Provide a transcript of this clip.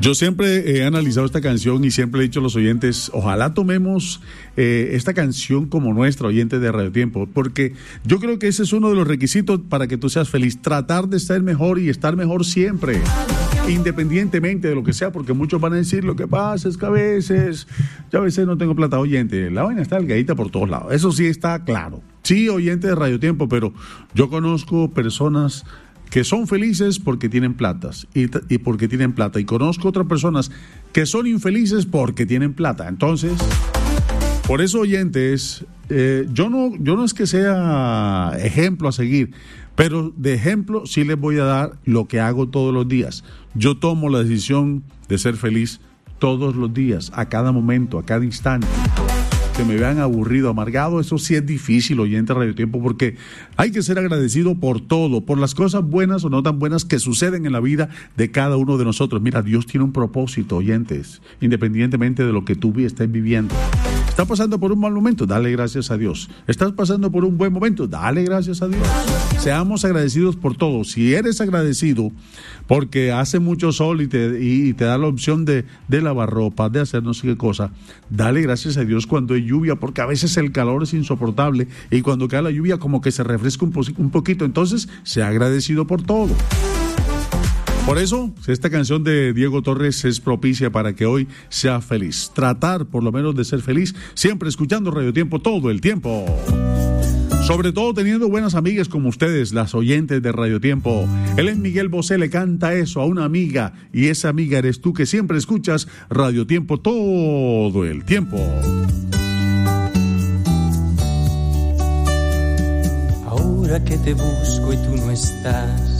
Yo siempre he analizado esta canción y siempre he dicho a los oyentes, ojalá tomemos esta canción como nuestra, oyente de Radio Tiempo, porque yo creo que ese es uno de los requisitos para que tú seas feliz, tratar de estar mejor y estar mejor siempre, independientemente de lo que sea, porque muchos van a decir, lo que pasa es que a veces no tengo plata. Oyente, la vaina está delgadita por todos lados, eso sí está claro. Sí, oyente de Radio Tiempo, pero yo conozco personas que son felices porque tienen plata y porque tienen plata, y conozco otras personas que son infelices porque tienen plata. Entonces, por eso, oyentes, yo no es que sea ejemplo a seguir, pero de ejemplo sí les voy a dar lo que hago todos los días. Yo tomo la decisión de ser feliz todos los días, a cada momento, a cada instante. Que me vean aburrido, amargado, eso sí es difícil, oyente de Radio Tiempo, porque hay que ser agradecido por todo, por las cosas buenas o no tan buenas que suceden en la vida de cada uno de nosotros. Mira, Dios tiene un propósito, oyentes, independientemente de lo que tú estés viviendo. ¿Estás pasando por un mal momento? Dale gracias a Dios. ¿Estás pasando por un buen momento? Dale gracias a Dios. Seamos agradecidos por todo. Si eres agradecido porque hace mucho sol y te da la opción de lavar ropa, de hacer no sé qué cosa, dale gracias a Dios cuando hay lluvia, porque a veces el calor es insoportable y cuando cae la lluvia como que se refresca un poquito. Entonces, sea agradecido por todo. Por eso, esta canción de Diego Torres es propicia para que hoy sea feliz. Tratar, por lo menos, de ser feliz, siempre escuchando Radio Tiempo todo el tiempo. Sobre todo teniendo buenas amigas como ustedes, las oyentes de Radio Tiempo. Él es Miguel Bosé, le canta eso a una amiga, y esa amiga eres tú, que siempre escuchas Radio Tiempo todo el tiempo. Ahora que te busco y tú no estás,